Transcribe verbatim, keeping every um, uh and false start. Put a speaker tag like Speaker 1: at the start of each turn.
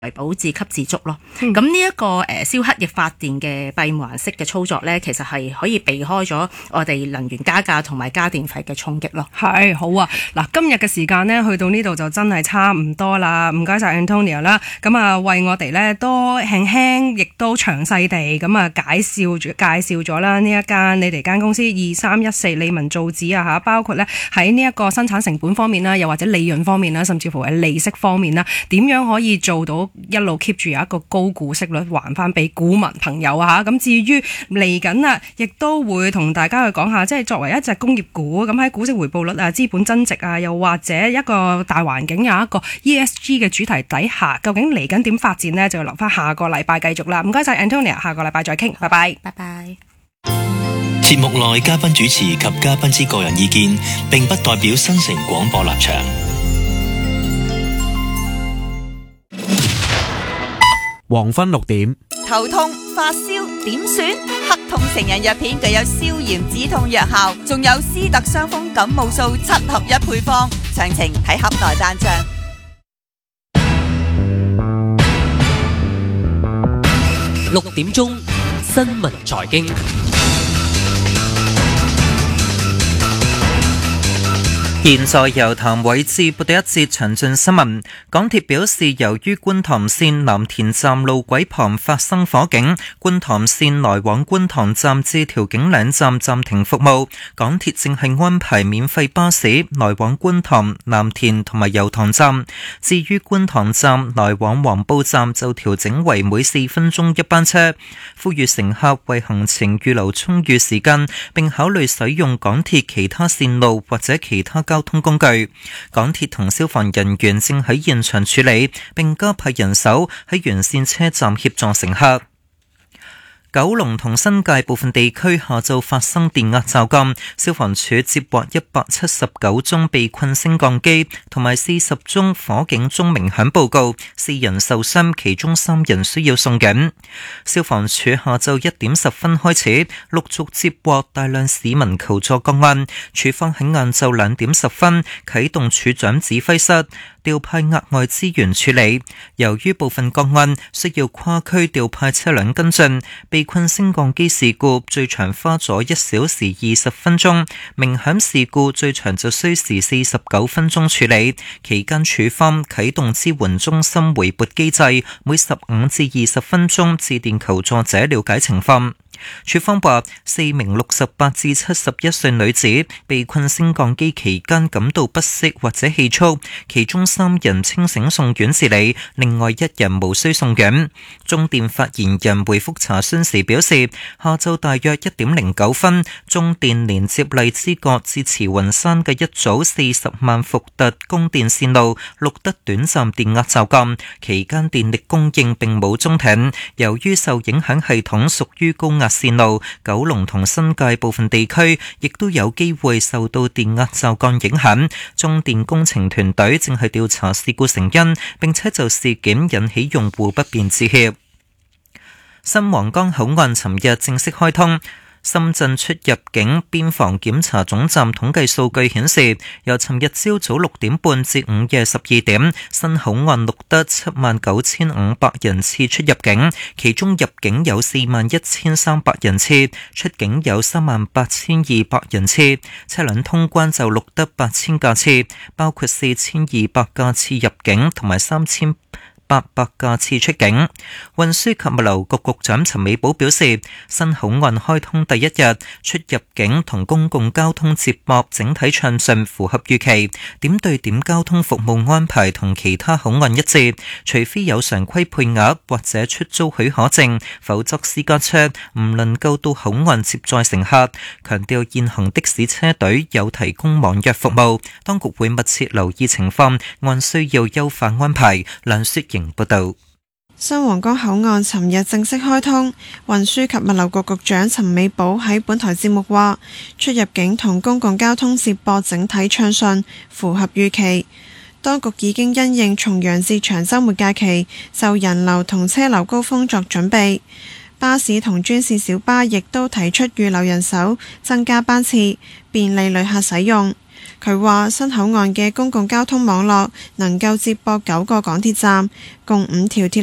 Speaker 1: 維保自給自足咯。咁呢一個誒燒黑液發電嘅閉環式嘅操作咧，其實係可以避開咗我哋能源加價同埋加電費嘅衝擊咯。
Speaker 2: 係好啊！嗱，今日嘅時間呢，去到呢度就真係差唔多啦。唔該晒 Antonia 啦，咁啊為我哋呢都輕輕亦都詳細地咁啊介紹住介紹咗啦呢一間你哋間公司二三一四利民造紙啊嚇，包括呢喺呢一個生產成本方面啦，又或者利潤方面啦，甚至乎係利息方面啦，點樣可以做到一路 keep 住有一個高股息率還翻俾股民朋友啊嚇。咁至於嚟緊啊，亦都會同大家去講下，即係作為一隻工業股，咁喺股息回報率啊、資本增值啊，又或者一個大環境有一個 E S G 嘅主題底下，究竟嚟緊點發展呢？就要留翻下個禮拜繼續啦。唔該晒 Antonia， 下個禮拜再傾，拜拜，
Speaker 1: 拜拜。
Speaker 3: 節目內嘉賓主持及嘉賓之個人意見，並不代表新城廣播立場。
Speaker 4: 黃昏六點，
Speaker 5: 頭痛、發燒點算？黑痛成人藥片具有消炎止痛藥效，仲有斯特傷風感冒素七合一配方，詳情睇盒內單張。
Speaker 6: 六點鐘新聞財經。
Speaker 7: 現在由譚偉志報道一節詳盡新聞。港鐵表示，由於觀塘線藍田站路軌旁發生火警，觀塘線來往觀塘站至調景嶺站暫停服務。港鐵正係安排免費巴士來往觀塘、藍田同埋油塘站。至於觀塘站來往黃埔站就調整為每四分鐘一班車。呼籲乘客為行程預留充裕時間，並考慮使用港鐵其他線路或者其他交通工具。港鐵同消防人員正喺現場處理，並加派人手喺沿線車站協助乘客。九龍同新界部分地區下晝發生電壓驟降，消防處接獲一百七十九宗被困升降機同埋四十宗火警鐘鳴響報告，四人受傷，其中三人需要送院。消防處下晝一點十分開始陸續接獲大量市民求助個案，處方喺晏晝兩點十分啟動處長指揮室，調派額外資源處理。由於部分個案需要跨區調派車輛跟進，被困升降機事故最長花咗一小時二十分鐘，鳴響事故最長就需時四十九分鐘處理。期間處方啟動支援中心回撥機制，每十五至二十分鐘致電求助者了解情況。處方話，四名六十八至七十一歲女子被困升降機期間感到不適或者氣促，其中三人清醒送院治理，另外一人無需送院。中電發言人回覆查詢時表示，下晝大約一點零九分，中電連接荔枝角至慈雲山嘅一組四十萬伏特供電線路錄得短暫電壓驟降，期間電力供應並冇中停。由於受影響系統屬於高壓線路，九龍同新界部分地區亦都有機會受到電壓驟降影響。中電工程團隊正係調查事故成因，並且就事件引起用戶不便致歉。新皇崗口岸尋日正式開通。深圳出入境邊防檢查總站統計數據顯示，由尋日朝早六點半至午夜十二點，新口岸錄得七萬九千五百人次出入境，其中入境有四萬一千三百人次，出境有三萬八千二百人次。車輛通關就錄得八千架次，包括四千二百架次入境同埋三千八百架次出境。運輸及物流局局長陳美寶表示，新口岸開通第一日，出入境同公共交通接駁整體暢順，符合預期。點對點交通服務安排同其他口岸一致，除非有常規配額或者出租許可證，否則私家車唔能夠到口岸接載乘客。強調現行的士車隊有提供網約服務，當局會密切留意情況，按需要優化安排。梁雪瑩報道。
Speaker 8: 新皇崗口岸尋日正式開通，運輸及物流局局長陳美寶喺本台節目話，出入境同公共交通接駁整體暢順，符合預期。當局已經因應重陽至長週末假期，就人流同車流高峰作準備。巴士同專線小巴亦都提出預留人手，增加班次，便利旅客使用。 佢話新口岸嘅公共交通網絡能夠接駁九個港鐵站，共五條鐵